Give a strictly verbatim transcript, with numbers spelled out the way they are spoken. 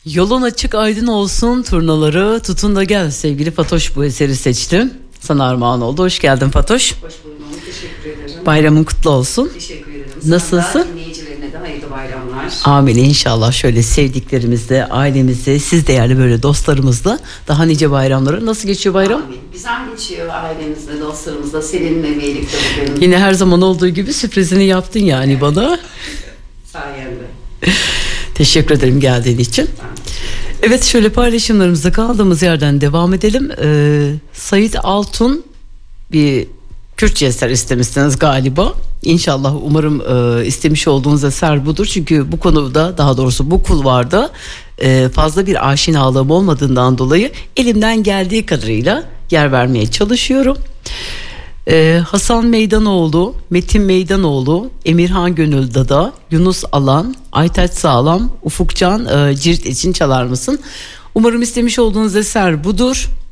Yolun açık aydın olsun, turnaları tutun da gel. Sevgili Fatoş bu eseri seçtim. Sana armağan oldu. Hoş geldin Fatoş. Hoş buldum. Teşekkür ederim. Bayramın kutlu olsun. Teşekkür ederim. Nasılsın? Sana da, dinleyicilerine de hayırlı bayramlar. Amin inşallah. Şöyle sevdiklerimizle, ailemizle, siz değerli böyle dostlarımızla daha nice bayramlara. Nasıl geçiyor bayram? Amin. Güzel geçiyor ailemizle, dostlarımızla. Seninle birlikte bugün. Yine her zaman olduğu gibi sürprizini yaptın yani evet. Bana. Sayende. Teşekkür ederim geldiğin için. Evet, şöyle paylaşımlarımızda kaldığımız yerden devam edelim. Ee, Sait Altun bir Kürtçe eser istemişsiniz galiba. İnşallah umarım e, istemiş olduğunuz eser budur. Çünkü bu konuda, daha doğrusu bu kulvarda e, fazla bir aşinalığım olmadığından dolayı elimden geldiği kadarıyla yer vermeye çalışıyorum. Ee, Hasan Meydanoğlu, Metin Meydanoğlu, Emirhan Gönül Dada, Yunus Alan, Aytaç Sağlam, Ufukcan e, Cirit için çalar mısın? Umarım istemiş olduğunuz eser budur.